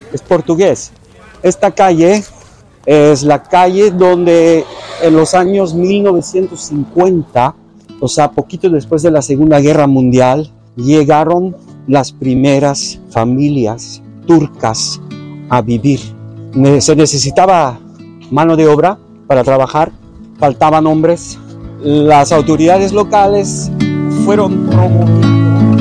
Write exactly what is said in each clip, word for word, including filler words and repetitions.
es portugués. Esta calle es la calle donde en los años mil novecientos cincuenta, o sea, poquito después de la Segunda Guerra Mundial, llegaron las primeras familias turcas a vivir. Se necesitaba mano de obra para trabajar, faltaban hombres. Las autoridades locales fueron promoviendo.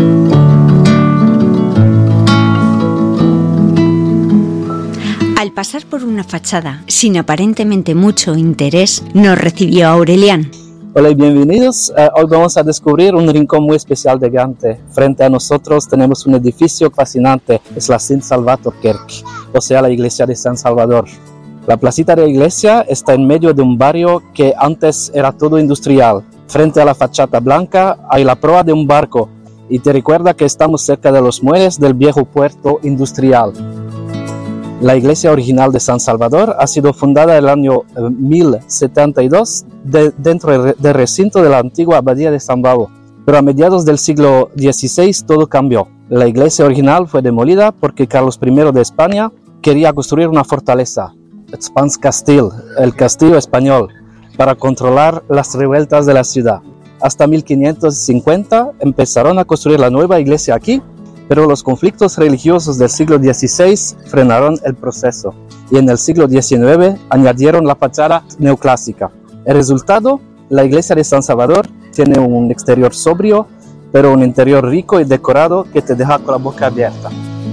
Al pasar por una fachada sin aparentemente mucho interés, nos recibió Aurelián. Hola y bienvenidos. Uh, hoy vamos a descubrir un rincón muy especial de Gante. Frente a nosotros tenemos un edificio fascinante, es la Sint Salvator Kerk, o sea, la iglesia de San Salvador. La placita de la iglesia está en medio de un barrio que antes era todo industrial. Frente a la fachada blanca hay la proa de un barco y te recuerda que estamos cerca de los muelles del viejo puerto industrial. La iglesia original de San Salvador ha sido fundada en el año mil setenta y dos de, dentro del recinto de la antigua abadía de San Bavo. Pero a mediados del siglo dieciséis todo cambió. La iglesia original fue demolida porque Carlos primero de España quería construir una fortaleza, Spans Castil, el castillo español, para controlar las revueltas de la ciudad. Hasta mil quinientos cincuenta empezaron a construir la nueva iglesia aquí, pero los conflictos religiosos del siglo dieciséis frenaron el proceso y en el siglo diecinueve añadieron la fachada neoclásica. El resultado, la iglesia de San Salvador tiene un exterior sobrio, pero un interior rico y decorado que te deja con la boca abierta.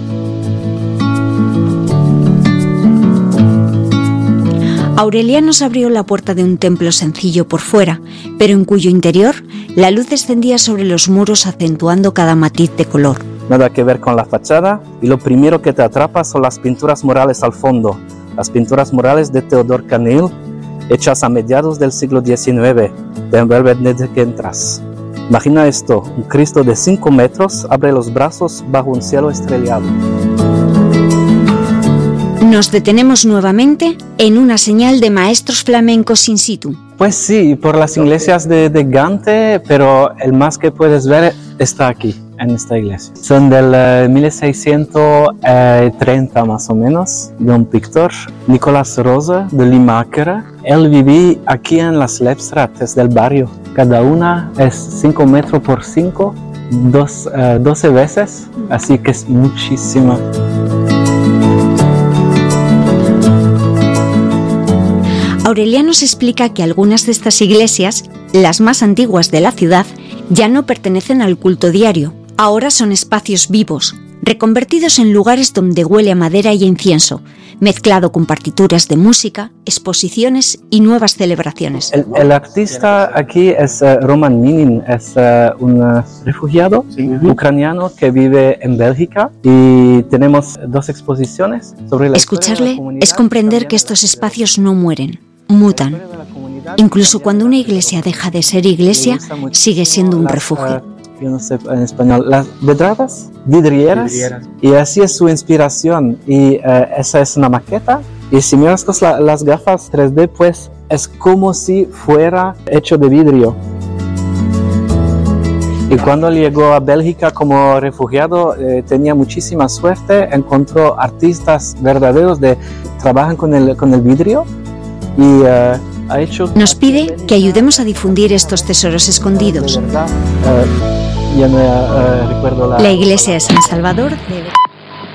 Aurelián nos abrió la puerta de un templo sencillo por fuera, pero en cuyo interior la luz descendía sobre los muros acentuando cada matiz de color. Nada que ver con la fachada, y lo primero que te atrapa son las pinturas murales al fondo, las pinturas murales de Theodor Canil, hechas a mediados del siglo diecinueve, te envuelven desde que entras. Imagina esto, un Cristo de cinco metros abre los brazos bajo un cielo estrellado. Nos detenemos nuevamente en una señal de maestros flamencos in situ. Pues sí, por las iglesias de, de Gante, pero el más que puedes ver está aquí, en esta iglesia. Son del uh, mil seiscientos treinta más o menos, de un pintor, Nicolás Rosa de Limáquera. Él vivía aquí en las Lepstrates del barrio. Cada una es cinco metros por cinco, dos, uh, doce veces, así que es muchísima. Aurelián nos explica que algunas de estas iglesias, las más antiguas de la ciudad, ya no pertenecen al culto diario. Ahora son espacios vivos, reconvertidos en lugares donde huele a madera y a incienso, mezclado con partituras de música, exposiciones y nuevas celebraciones. El, el artista aquí es uh, Roman Minin, es uh, un uh, refugiado sí. ucraniano que vive en Bélgica y tenemos dos exposiciones sobre la Escucharle historia de la es comprender que estos espacios no mueren, mutan. Incluso cuando una iglesia deja de ser iglesia, sigue siendo un refugio. Yo no sé en español, las vidradas, vidrieras, vidrieras, y así es su inspiración. Y uh, esa es una maqueta. Y si miras con la, las gafas tres D, pues es como si fuera hecho de vidrio. Y cuando llegó a Bélgica como refugiado, eh, tenía muchísima suerte, encontró artistas verdaderos que trabajan con el, con el vidrio y uh, ha hecho... Nos pide que ayudemos a difundir estos tesoros escondidos. De verdad, uh, ya no uh, recuerdo la... La iglesia de San Salvador debe...